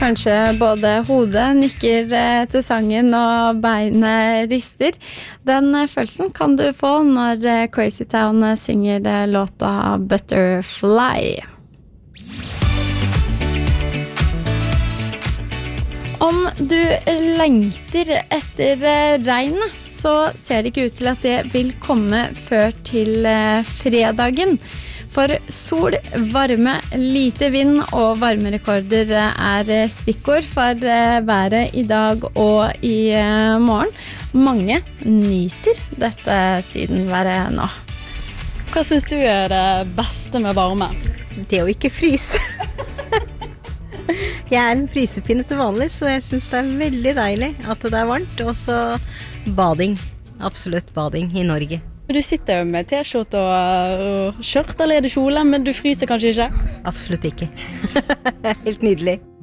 kanskje både hodet nikker til sangen og beinet rister. Den følelsen kan du få når Crazy Town synger låta Butterfly. Om du lengter etter regnet, så ser det ikke ut til at det vil komme før til fredagen. For sol, varme, lite vind og varmerekorder stikkord for været i dag og i morgen. Mange nyter dette sydenværet nå. Hva synes du det beste med varme? Det å ikke fryse. Jeg en frysepinne til vanlig, så jeg synes det veldig deilig at det varmt. Og så bading, absolutt bading i Norge. Du sitter jo med t-skjorte og skjørt eller det kjole, men du fryser kanskje ikke? Absolutt ikke. Helt nydelig.